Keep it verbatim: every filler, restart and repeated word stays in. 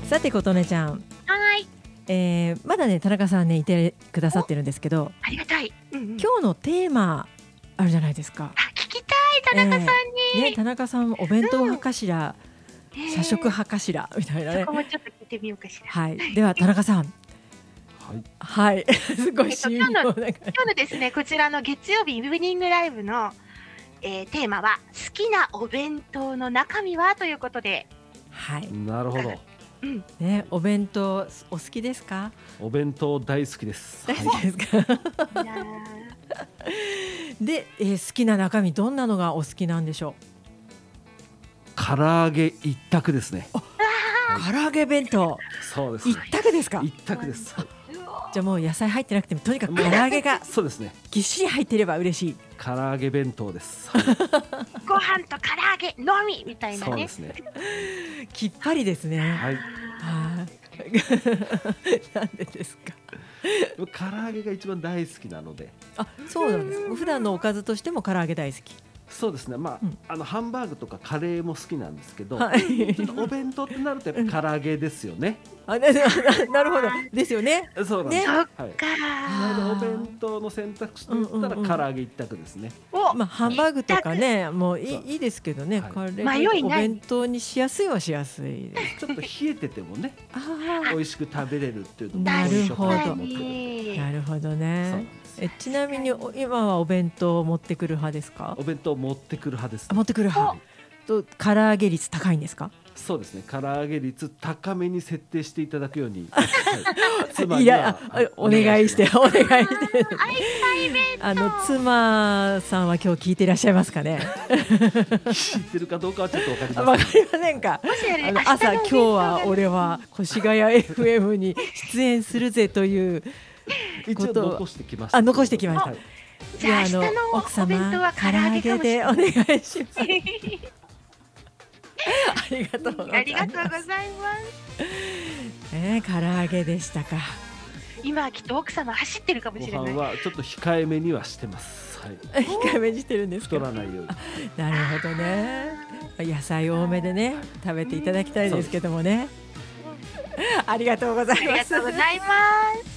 さて琴音ちゃん、 はい、 えー、まだね田中さんねいてくださってるんですけど、 ありがたい、うんうん、 今日のテーマあるじゃないですか。 あ、聞きたい、田中さんに、 えーね、田中さんお弁当派かしら、 うん、 社食派かしらみたいなね。 そこもちょっと聞いてみようかしら。 はい、では田中さん、 はいはい、すごいシーンの今日のですね、こちらの月曜日イブニングライブの、えー、テーマは好きなお弁当の中身はということで、 はい、 なるほど、 うんね、お弁当お好きですか？ お弁当大好きです。 大好きですか？ いやで、えー、好きな中身どんなのがお好きなんでしょ唐揚げ一択ですね。 う？唐揚げ弁当そうです、 一択ですか？ 一択です。 じゃあもう野菜入ってなくてもとにかく唐揚げがそうですね、 ぎっしり入ってれば嬉しい。 唐揚げ弁当です。はい、 ご飯と唐揚げのみみたいなね。 そうですね。 きっぱりですね。 はい。 はい。なんでですか？ 唐揚げが一番大好きなので。 あ、そうなんです。普段のおかずとしても唐揚げ大好き。 そうですね。まあ、うん、あのハンバーグとかカレーも好きなんですけど、 はい、 ちょっとお弁当ってなるとやっぱ唐揚げですよね。 あ、な, なるほどですよね。 そうなんです。 ね、 はい。 あお弁当の選択肢と言ったら唐揚げ一択ですね。 うんうんうん、まあハンバーグとかね、もうい い, いいですけどね。これ、はい、お弁当にしやすいはしやすいです。 ちょっと冷えててもね、美味しく食べれるっていうのもなるほど。 なるほどね。えちなみに今はお弁当を持ってくる派ですか？ お弁当を持ってくる派です、ね。 持ってくる派。と唐揚げ率高いんですか？ そうですね。唐揚げ率高めに設定していただくように、はい、 妻にはお願いしてお願いしてあの妻さんは今日聞いていらっしゃいますかね？ 聞いてるかどうかはちょっとわかりません。 わかりませんか？あの朝今日は俺は越谷 エフエム に出演するぜということを残してきました。 あ、残してきました。 じゃあ明日の奥様唐揚げでお願いします。ありがとうございます。 ありがとうございます。 えー、唐揚げでしたか。 今はきっと奥様走ってるかもしれない。 ご飯はちょっと控えめにはしてます。はい、 控えめにしてるんですか？ 太らないように。 なるほどね。野菜多めでね、食べていただきたいですけどもね。ありがとうございます。 ありがとうございます。